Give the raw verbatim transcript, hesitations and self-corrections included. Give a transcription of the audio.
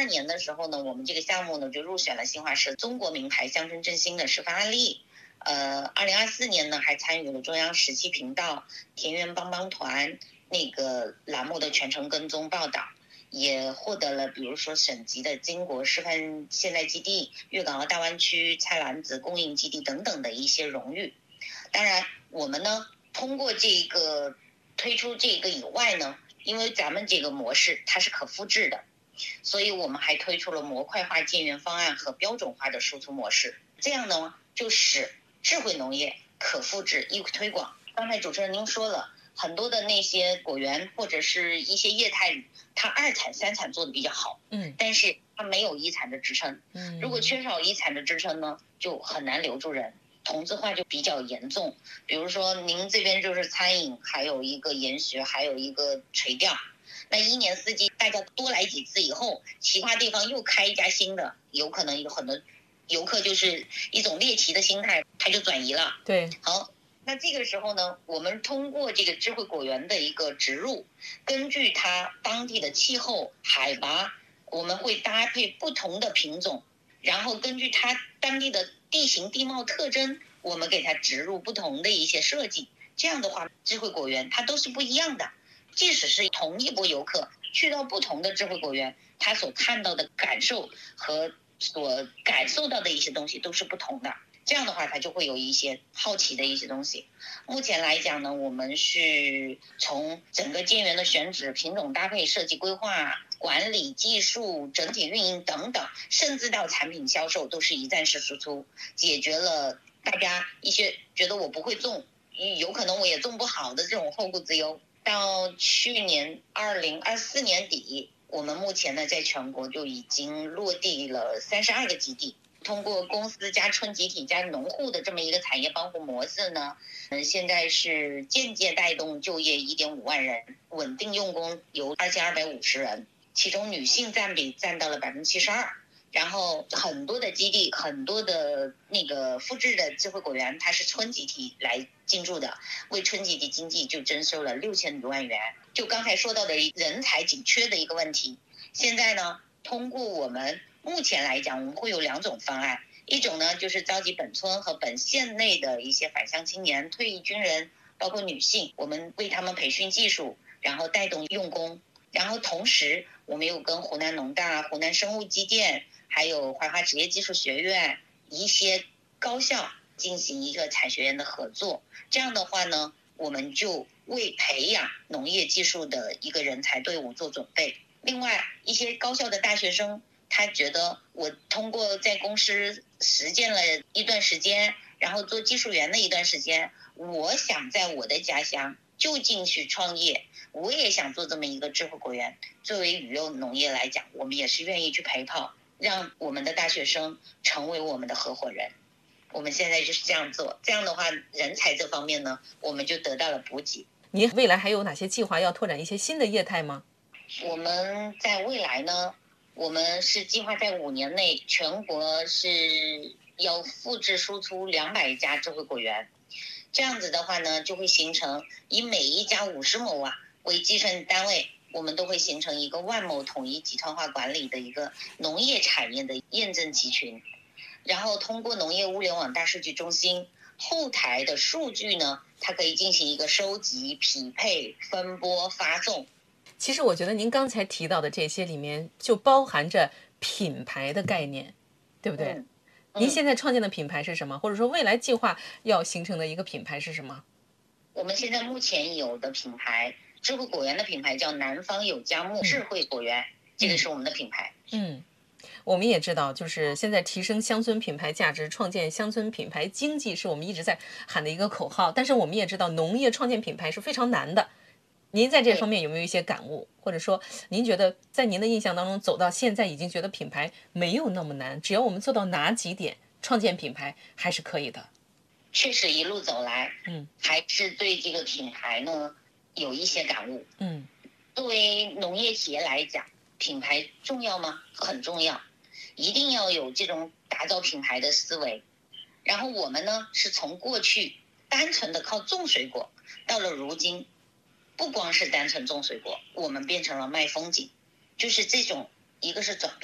年的时候呢，我们这个项目呢就入选了新华社中国名牌乡村振兴的示范案例。呃，二零二四年呢还参与了中央十七频道田园帮帮团那个栏目的全程跟踪报道，也获得了比如说省级的金国示范现代基地、粤港澳大湾区菜篮子供应基地等等的一些荣誉。当然我们呢通过这个推出这个以外呢，因为咱们这个模式它是可复制的，所以我们还推出了模块化建园方案和标准化的输出模式，这样呢就使智慧农业可复制易推广。刚才主持人您说了很多的那些果园或者是一些业态，它二产三产做的比较好， 嗯， 但是它没有一产的支撑， 嗯， 如果缺少一产的支撑呢，就很难留住人，同质化就比较严重。比如说您这边就是餐饮，还有一个研学，还有一个垂钓，那一年四季大家多来几次以后，其他地方又开一家新的，有可能有很多游客就是一种猎奇的心态，他就转移了。 对， 好，那这个时候呢，我们通过这个智慧果园的一个植入，根据它当地的气候、海拔，我们会搭配不同的品种，然后根据它当地的地形地貌特征，我们给它植入不同的一些设计。这样的话，智慧果园它都是不一样的，即使是同一波游客去到不同的智慧果园，他所看到的感受和所感受到的一些东西都是不同的。这样的话他就会有一些好奇的一些东西。目前来讲呢，我们是从整个建园的选址、品种搭配、设计规划、管理、技术、整体运营等等，甚至到产品销售都是一站式输出，解决了大家一些觉得我不会种，有可能我也种不好的这种后顾之忧。到去年二零二四年底，我们目前呢在全国就已经落地了三十二个基地，通过公司加村集体加农户的这么一个产业帮扶模式呢，嗯，现在是间接带动就业一点五万人，稳定用工有二千二百五十人，其中女性占比占到了百分之七十二。然后很多的基地，很多的那个复制的智慧果园，它是村集体来进驻的，为村集体经济就征收了六千多万元。就刚才说到的人才紧缺的一个问题，现在呢，通过我们目前来讲，我们会有两种方案，一种呢就是召集本村和本县内的一些返乡青年、退役军人，包括女性，我们为他们培训技术，然后带动用工。然后同时，我们又跟湖南农大、湖南生物机电，还有怀化职业技术学院一些高校进行一个产学研的合作。这样的话呢，我们就为培养农业技术的一个人才队伍做准备。另外，一些高校的大学生，他觉得我通过在公司实践了一段时间，然后做技术员的一段时间，我想在我的家乡就近去创业，我也想做这么一个智慧果园。作为旅游农业来讲，我们也是愿意去陪跑，让我们的大学生成为我们的合伙人。我们现在就是这样做，这样的话人才这方面呢，我们就得到了补给。 您未来还有哪些计划要拓展一些新的业态吗？ 我们在未来呢，我们是计划在五年内全国是要复制输出两百家智慧果园。这样子的话呢，就会形成以每一家五十亩啊为计算单位，我们都会形成一个万亩统一集团化管理的一个农业产业的验证集群。然后通过农业物联网大数据中心后台的数据呢，它可以进行一个收集、匹配、分拨、发送。 其实我觉得您刚才提到的这些里面就包含着品牌的概念，对不对？ 嗯您现在创建的品牌是什么？或者说未来计划要形成的一个品牌是什么？ 我们现在目前有的品牌，智慧果园的品牌叫南方有佳木智慧果园，这个是我们的品牌。 嗯，我们也知道，就是现在提升乡村品牌价值、创建乡村品牌经济是我们一直在喊的一个口号。但是我们也知道，农业创建品牌是非常难的。您在这方面有没有一些感悟，或者说您觉得在您的印象当中走到现在已经觉得品牌没有那么难，只要我们做到哪几点，创建品牌还是可以的？ 确实一路走来， 嗯， 还是对这个品牌呢有一些感悟。 嗯， 作为农业企业来讲，品牌重要吗？很重要，一定要有这种打造品牌的思维。然后我们呢是从过去单纯的靠种水果，到了如今不光是单纯种水果，我们变成了卖风景，就是这种一个是转变。